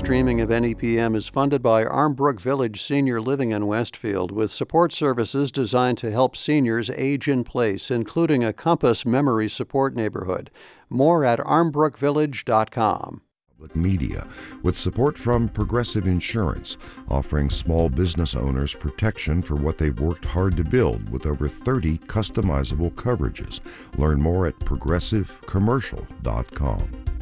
streaming of NEPM is funded by Armbrook Village Senior Living in Westfield, with support services designed to help seniors age in place, including a Compass Memory Support Neighborhood. More at armbrookvillage.com. Public media, with support from Progressive Insurance, offering small business owners protection for what they've worked hard to build with over 30 customizable coverages. Learn more at progressivecommercial.com.